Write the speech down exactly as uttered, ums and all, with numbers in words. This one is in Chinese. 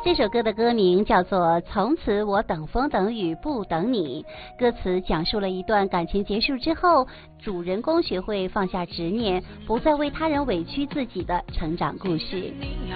这首歌的歌名叫做《从此我等风等雨不等你》，歌词讲述了一段感情结束之后，主人公学会放下执念，不再为他人委屈自己的成长故事。